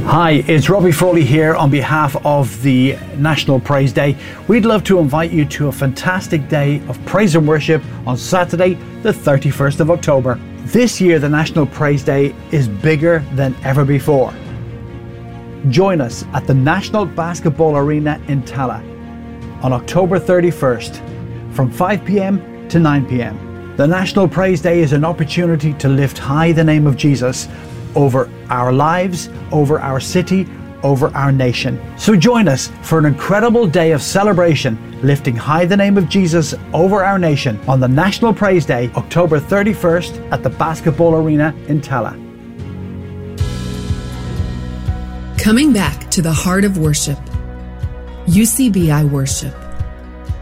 Hi, it's Robbie Foley here on behalf of the National Praise Day. We'd love to invite you to a fantastic day of praise and worship on Saturday, the 31st of October. This year, the National Praise Day is bigger than ever before. Join us at the National Basketball Arena in Tallaght on October 31st from 5 p.m. to 9 p.m. The National Praise Day is an opportunity to lift high the name of Jesus over our lives, over our city, over our nation. So join us for an incredible day of celebration, lifting high the name of Jesus over our nation on the National Praise Day, October 31st at the Basketball Arena in Tallaght. Coming back to the heart of worship, UCBI Worship.